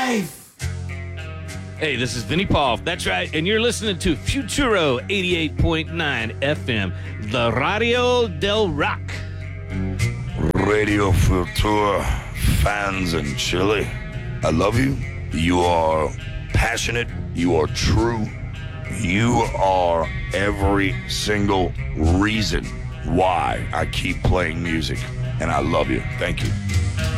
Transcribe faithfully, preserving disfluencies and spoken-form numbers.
Hey, this is Vinnie Paul. That's right. And you're listening to Futuro eighty-eight point nine F M, the Radio del Rock. Radio Futura fans in Chile, I love you. You are passionate. You are true. You are every single reason why I keep playing music. And I love you. Thank you.